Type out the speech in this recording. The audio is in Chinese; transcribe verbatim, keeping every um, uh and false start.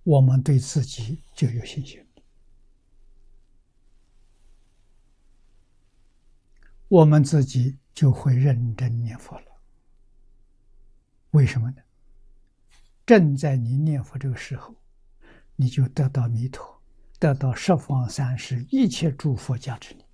我们对自己就有信心，我们自己就会认真念佛了。为什么呢？正在你念佛这个时候，你就得到弥陀，得到十方三世一切诸佛加持你。